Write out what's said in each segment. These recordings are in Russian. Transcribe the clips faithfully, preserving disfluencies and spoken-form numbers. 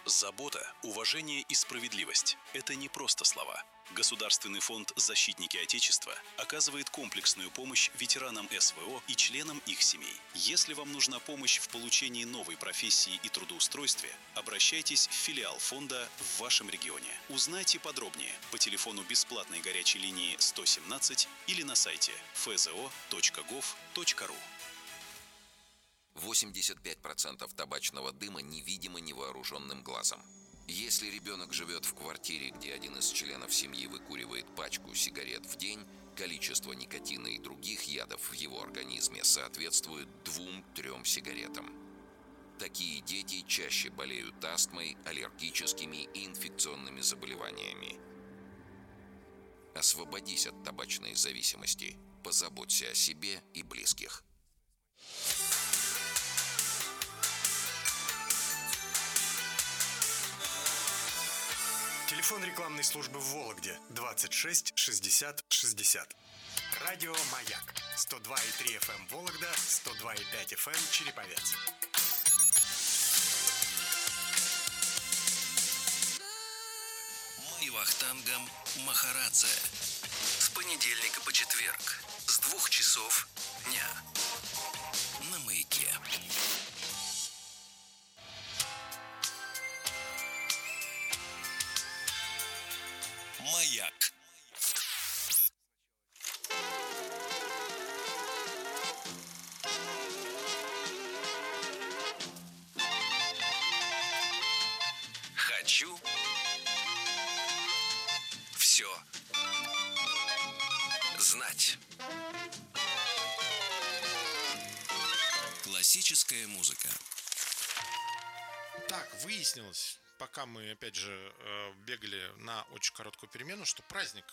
Забота, уважение и справедливость – это не просто слова. Государственный фонд «Защитники Отечества» оказывает комплексную помощь ветеранам эс вэ о и членам их семей. Если вам нужна помощь в получении новой профессии и трудоустройстве, обращайтесь в филиал фонда в вашем регионе. Узнайте подробнее по телефону бесплатной горячей линии сто семнадцать или на сайте эф зэ о точка гов точка ру. восемьдесят пять процентов табачного дыма невидимо невооруженным глазом. Если ребенок живет в квартире, где один из членов семьи выкуривает пачку сигарет в день, количество никотина и других ядов в его организме соответствует двум-трем сигаретам. Такие дети чаще болеют астмой, аллергическими и инфекционными заболеваниями. Освободись от табачной зависимости. Позаботься о себе и близких. Телефон рекламной службы в Вологде двадцать шесть шестьдесят шестьдесят. Радио «Маяк» сто два и три эф эм Вологда, сто два и пять эф эм Череповец. Мы Вахтангом Махарадзе. С понедельника по четверг с двух часов дня на Маяке. Маяк. Хочу все знать. Классическая музыка. Так, выяснилось, пока мы, опять же, бегали на очень короткую перемену, что праздник,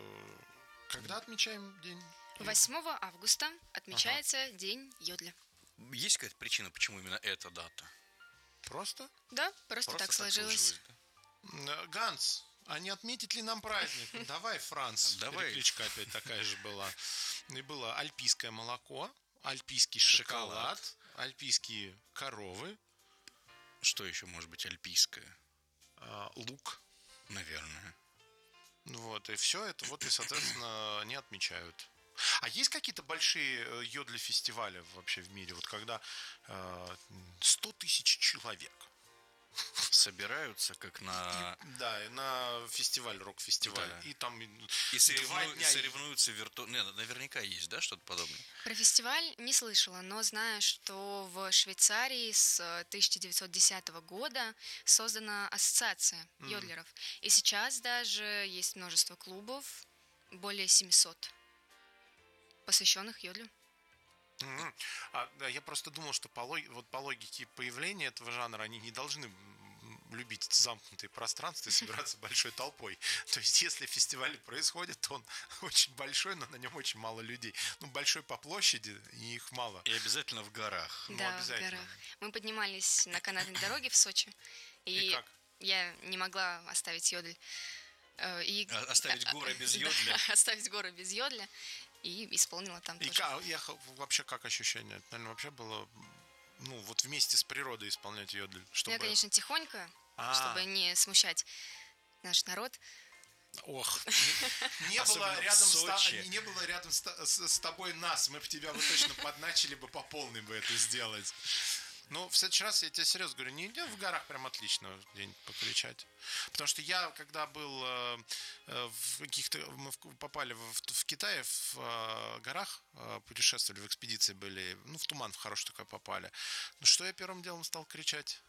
когда отмечаем день? восьмого августа отмечается ага. День йодля. Есть какая-то причина, почему именно эта дата? Просто? Да, просто, просто так, так сложилось. сложилось да? Ганс, а не отметить ли нам праздник? Давай, Франц. Давай. Перекличка опять такая же была. И было альпийское молоко, альпийский шоколад, шоколад, альпийские коровы. Что еще может быть альпийское? А, лук. Наверное. Вот, и все это, вот, и, соответственно, не отмечают. А есть какие-то большие йодли-фестивали вообще в мире? Вот когда э, сто тысяч человек собираются, как на... И, да, на фестиваль, рок-фестиваль. Да. И там и соревну... дня... соревнуются вирту... Нет, наверняка есть, да, что-то подобное? Про фестиваль не слышала, но знаю, что в Швейцарии с тысяча девятьсот десятого года создана ассоциация mm. йодлеров. И сейчас даже есть множество клубов, более семьсот, посвященных йодлю. Mm-hmm. А, да, я просто думал, что по, лог... вот по логике появления этого жанра они не должны любить замкнутые пространства и собираться большой толпой. То есть, если фестиваль происходит, то он очень большой, но на нем очень мало людей. Ну, большой по площади, и их мало. И обязательно в горах. Да, ну, обязательно. в горах. Мы поднимались на канатной дороге в Сочи, и, и как? Я не могла оставить йодль. И... Оставить горы без йодля? Да, оставить горы без йодля. И исполнила там и тоже. Как, я, вообще как ощущение? Это, наверное, вообще было, ну, вот вместе с природой исполнять йодль. Чтобы... Я, конечно, тихонько, А-а-а. чтобы не смущать наш народ. Ох, не, не, было рядом с, не было рядом с, с, с тобой нас, мы бы тебя бы точно подначили бы по полной бы это сделать. Ну, в следующий раз, я тебе серьезно говорю, не идем в горах прям отлично день покричать. Потому что я, когда был э, в каких-то... Мы попали в, в Китае, в э, горах, э, путешествовали, в экспедиции были, ну, в туман в хороший такой попали. Ну, что я первым делом стал кричать?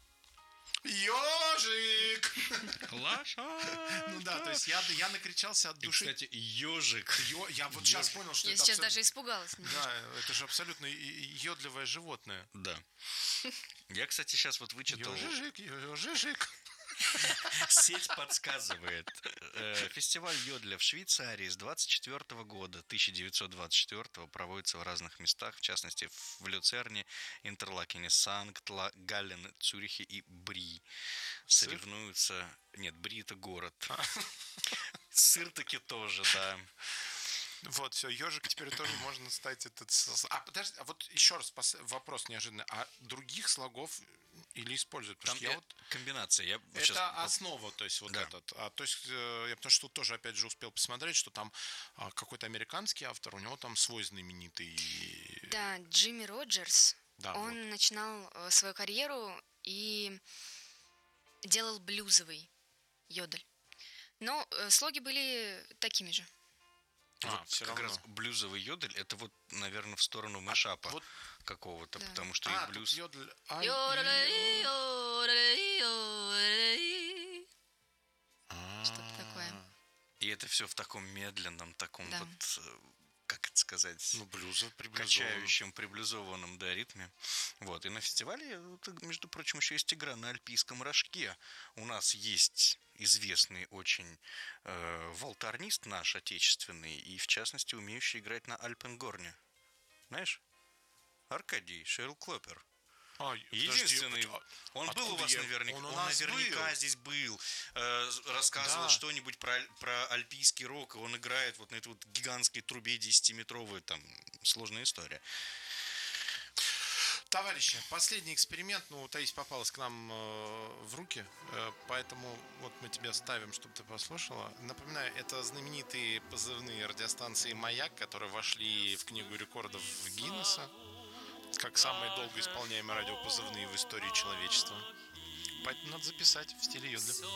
Ёжик! Лошадь! Ну да, то есть я, я накричался от души. И, кстати, ёжик. Ё, я вот сейчас понял, что я это сейчас абсолютно... даже испугалась немножко. Да, это же абсолютно ёдливое животное. Да. Я, кстати, сейчас вот вычитал... Ёжик, ёжик. Сеть подсказывает. Фестиваль йодля в Швейцарии с двадцать четвёртого года, тысяча девятьсот двадцать четвёртого, проводится в разных местах, в частности в Люцерне, Интерлакене, Санкт-Галлен, Цюрихе и Бри. Соревнуются... Нет, Бри — это город. Сыр таки тоже, да. Вот, все, ежик теперь тоже можно стать этот... А, подожди, а вот еще раз вопрос неожиданный. А других слогов или используют? Потому Там что я вот... комбинация. Я Это сейчас... основа, то есть вот Да. этот. А, то есть я потому что тут тоже, опять же, успел посмотреть, что там а, какой-то американский автор, у него там свой знаменитый... Да, Джимми Роджерс, Да, он вот. начинал э, свою карьеру и делал блюзовый йодль. Но э, слоги были такими же. А, Вот все как равно. раз блюзовый йодль, это вот, наверное, в сторону мэшапа вот- какого-то, Да. потому что А, и блюз... тут йодль. А, Йодль, и- йодль, йодль. А. Что-то такое. И это все в таком медленном, таком Да. вот, э, как это сказать, Ну, блюзов приближен. качающем, приблюзованном, да, ритме. Вот. И на фестивале, вот, между прочим, еще есть игра на альпийском рожке. У нас есть известный очень э, волторнист наш, отечественный, и, в частности, умеющий играть на альпенгорне. Знаешь? Аркадий Шейлклопер. А, подожди, Единственный. а Он откуда был у вас я- наверняка. Он Он, у нас наверняка был. здесь был. Э, рассказывал Да. что-нибудь про, про альпийский рок. И он играет вот на этой вот гигантской трубе десятиметровой. Там сложная история. Товарищи, последний эксперимент, ну, Таись попалась к нам э, в руки, э, поэтому вот мы тебя ставим, чтобы ты послушала. Напоминаю, это знаменитые позывные радиостанции «Маяк», которые вошли в книгу рекордов Гиннесса, как самые долго исполняемые радиопозывные в истории человечества. Поэтому надо записать в стиле йодля.